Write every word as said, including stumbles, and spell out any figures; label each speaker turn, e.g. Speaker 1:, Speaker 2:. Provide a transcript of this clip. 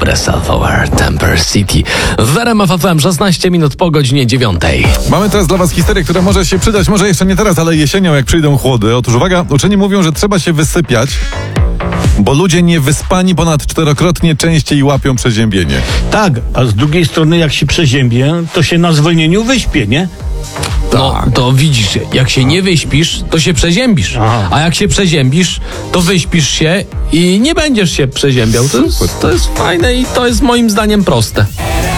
Speaker 1: dobre, Self-Aware, Temper City. W R M F F M szesnaście minut po godzinie dziewiątej.
Speaker 2: Mamy teraz dla was historię, która może się przydać, może jeszcze nie teraz, ale jesienią, jak przyjdą chłody. Otóż uwaga, uczeni mówią, że trzeba się wysypiać, bo ludzie niewyspani ponad czterokrotnie częściej łapią przeziębienie.
Speaker 3: Tak, a z drugiej strony jak się przeziębię, to się na zwolnieniu wyśpię, nie?
Speaker 1: No, to widzisz, jak się nie wyśpisz, to się przeziębisz.
Speaker 3: Aha.
Speaker 1: A jak się przeziębisz, to wyśpisz się i nie będziesz się przeziębiał. To jest, to jest fajne i to jest moim zdaniem proste.